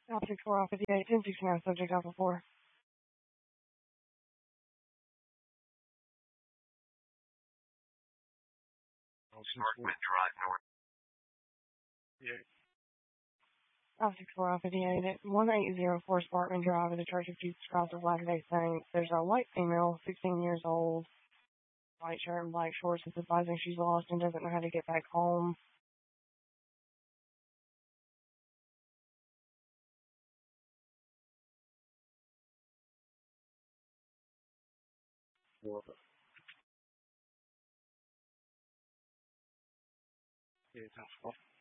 Optic 4 off 58, 1069, subject Alpha 4. Sparkman Drive North. Yeah. Optic 4 off 58, at 1804 Sparkman Drive at the Church of Jesus Christ of Latter-day Saints. There's a white female, 16 years old, white shirt and black shorts, is advising she's lost and doesn't know how to get back home. Yeah,